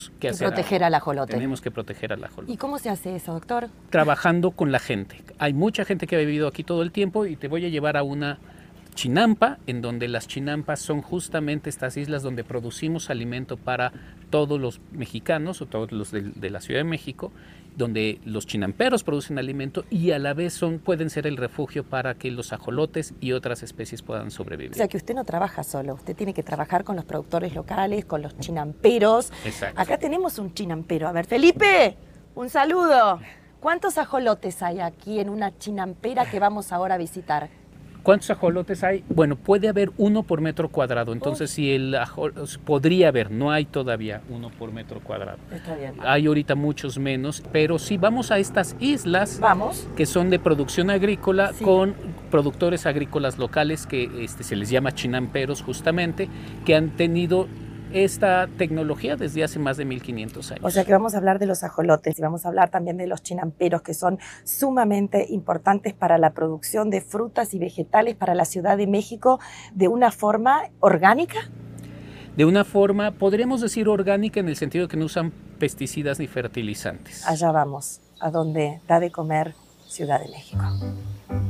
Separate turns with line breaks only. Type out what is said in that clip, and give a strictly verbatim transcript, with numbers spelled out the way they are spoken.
que hacer
proteger al ajolote.
Tenemos que proteger al ajolote.
¿Y cómo se hace eso, doctor?
Trabajando con la gente. Hay mucha gente que ha vivido aquí todo el tiempo y te voy a llevar a una chinampa, en donde las chinampas son justamente estas islas donde producimos alimento para todos los mexicanos o todos los de, de la Ciudad de México, donde los chinamperos producen alimento y a la vez son, pueden ser el refugio para que los ajolotes y otras especies puedan sobrevivir.
O sea que usted no trabaja solo, usted tiene que trabajar con los productores locales, con los chinamperos.
Exacto.
Acá tenemos un chinampero. A ver, Felipe, un saludo. ¿Cuántos ajolotes hay aquí en una chinampera que vamos ahora a visitar?
¿Cuántos ajolotes hay? Bueno, puede haber uno por metro cuadrado. Entonces, Uy. si el ajolote, podría haber, no hay todavía uno por metro cuadrado.
Está bien.
Hay ahorita muchos menos, pero sí vamos a estas islas
vamos.
que son de producción agrícola,
sí.
con productores agrícolas locales que este, se les llama chinamperos justamente, que han tenido esta tecnología desde hace más de mil quinientos años.
O sea que vamos a hablar de los ajolotes y vamos a hablar también de los chinamperos, que son sumamente importantes para la producción de frutas y vegetales para la Ciudad de México de una forma orgánica.
De una forma, podríamos decir orgánica, en el sentido de que no usan pesticidas ni fertilizantes.
Allá vamos, a donde da de comer Ciudad de México.